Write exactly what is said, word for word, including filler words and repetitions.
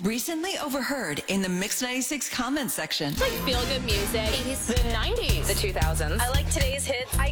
Recently overheard in the Mix ninety-six comments section. Like feel-good music. eighties. The nineties. The two thousands. I like today's hits. I